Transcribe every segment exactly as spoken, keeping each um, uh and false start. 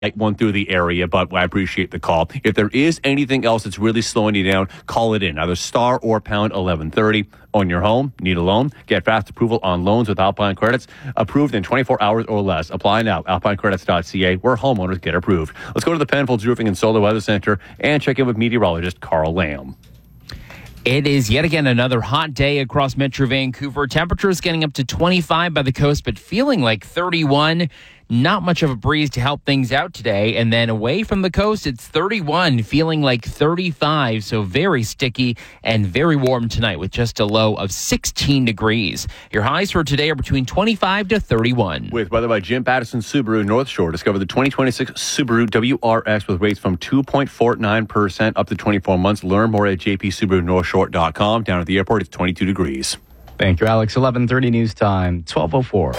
one through the area, but I appreciate the call. If there is anything else that's really slowing you down, call it in. Either star or pound eleven thirty. Own your home, need a loan, get fast approval on loans with Alpine Credits, approved in twenty-four hours or less. Apply now, alpine credits dot c a, where homeowners get approved. Let's go to the Penfolds Roofing and Solar Weather Center and check in with meteorologist Carl Lamb. It is yet again another hot day across Metro Vancouver. Temperatures getting up to twenty-five by the coast, but feeling like thirty-one. Not much of a breeze to help things out today. And then away from the coast, it's thirty-one, feeling like thirty-five. So very sticky and very warm tonight with just a low of sixteen degrees. Your highs for today are between twenty-five to thirty-one. With weather by Jim Pattison Subaru North Shore. Discover the twenty twenty-six Subaru W R X with rates from two point four nine percent up to twenty-four months. Learn more at j p subaru north shore dot com. Down at the airport, it's twenty-two degrees. Thank you, Alex. eleven thirty news time, twelve oh four.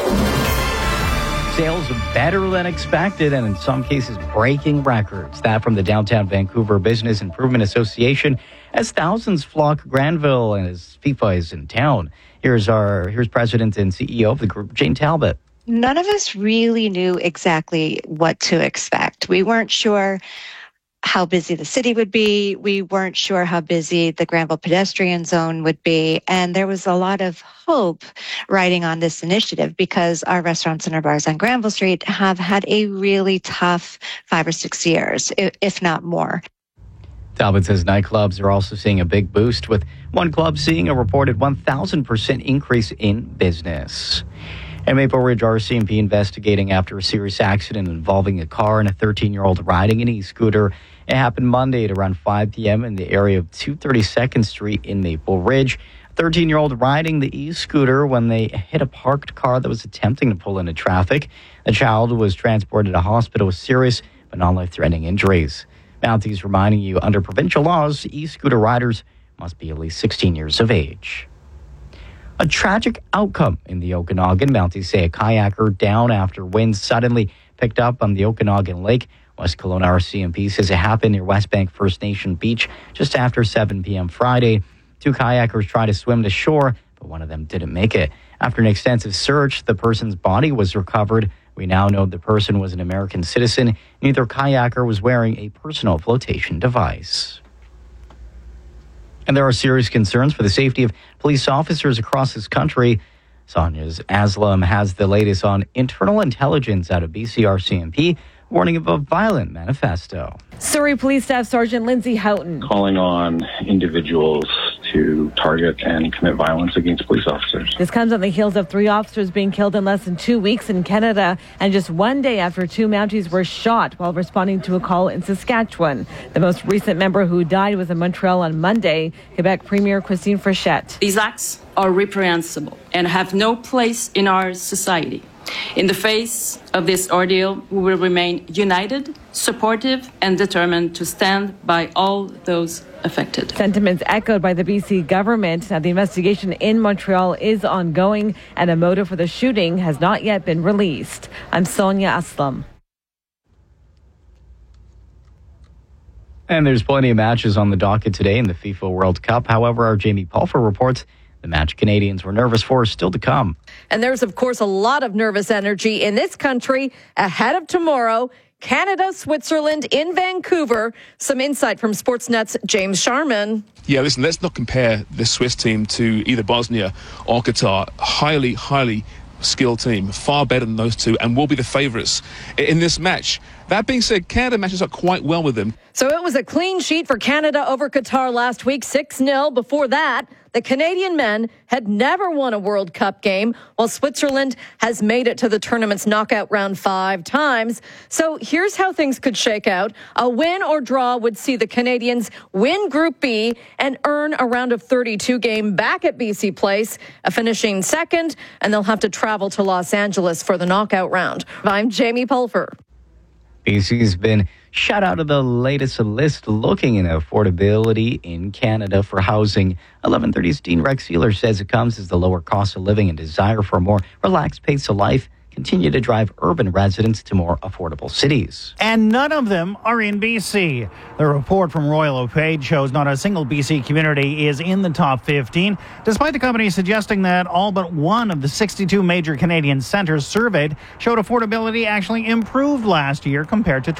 Sales better than expected and in some cases breaking records. That from the Downtown Vancouver Business Improvement Association as thousands flock Granville and as FIFA is in town. Here's our here's President and C E O of the group, Jane Talbot. None of us really knew exactly what to expect. We weren't sure how busy the city would be. We weren't sure how busy the Granville pedestrian zone would be. And there was a lot of hope riding on this initiative because our restaurants and our bars on Granville Street have had a really tough five or six years, if not more. Talbot says nightclubs are also seeing a big boost, with one club seeing a reported one thousand percent increase in business. And Maple Ridge R C M P investigating after a serious accident involving a car and a thirteen-year-old riding an e-scooter. It happened Monday at around five p.m. in the area of two thirty-second Street in Maple Ridge. A thirteen-year-old riding the e-scooter when they hit a parked car that was attempting to pull into traffic. The child was transported to a hospital with serious but non-life-threatening injuries. Mounties reminding you, under provincial laws, e-scooter riders must be at least sixteen years of age. A tragic outcome in the Okanagan. Mounties say a kayaker down after winds suddenly picked up on the Okanagan Lake. West Kelowna R C M P says it happened near West Bank First Nation Beach just after seven p.m. Friday. Two kayakers tried to swim to shore, but one of them didn't make it. After an extensive search, the person's body was recovered. We now know the person was an American citizen. Neither kayaker was wearing a personal flotation device. And there are serious concerns for the safety of police officers across this country. Sonya's Aslam has the latest on internal intelligence out of B C R C M P, warning of a violent manifesto. Surrey Police Staff Sergeant Lindsay Houghton. Calling on individuals to target and commit violence against police officers. This comes on the heels of three officers being killed in less than two weeks in Canada and just one day after two Mounties were shot while responding to a call in Saskatchewan. The most recent member who died was in Montreal on Monday, Quebec Premier Christine Frechette. These acts are reprehensible and have no place in our society. In the face of this ordeal, we will remain united, supportive, and determined to stand by all those affected. Sentiments echoed by the B C government. Now, the investigation in Montreal is ongoing, and a motive for the shooting has not yet been released. I'm Sonia Aslam. And there's plenty of matches on the docket today in the FIFA World Cup. However, our Jamie Pulfer reports the match Canadians were nervous for is still to come. And there's, of course, a lot of nervous energy in this country ahead of tomorrow. Canada, Switzerland in Vancouver. Some insight from Sportsnet's James Sharman. Yeah, listen, let's not compare the Swiss team to either Bosnia or Qatar. Highly, highly skilled team, far better than those two, and will be the favourites in this match. That being said, Canada matches up quite well with them. So it was a clean sheet for Canada over Qatar last week, six nil. Before that, the Canadian men had never won a World Cup game, while Switzerland has made it to the tournament's knockout round five times. So here's how things could shake out. A win or draw would see the Canadians win Group B and earn a round of thirty-two game back at B C Place, finishing second, and they'll have to travel to Los Angeles for the knockout round. I'm Jamie Pulfer. B C's been shut out of the latest list looking at affordability in Canada for housing. eleven thirty's Dean Rex Sealer says it comes as the lower cost of living and desire for a more relaxed pace of life continue to drive urban residents to more affordable cities. And none of them are in B C. The report from Royal LePage shows not a single B C community is in the top fifteen, despite the company suggesting that all but one of the sixty-two major Canadian centres surveyed showed affordability actually improved last year compared to